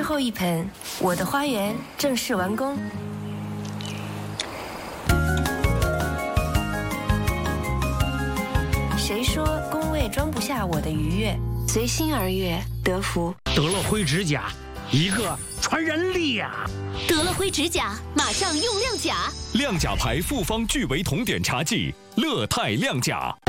后一盆，我的花园正式完工。谁说工位装不下我的愉悦？随心而悦，得福。 德乐辉指甲，一个传人力呀！ 德乐辉指甲，马上用亮甲。 亮甲牌复方聚维酮碘茶剂，乐泰亮甲。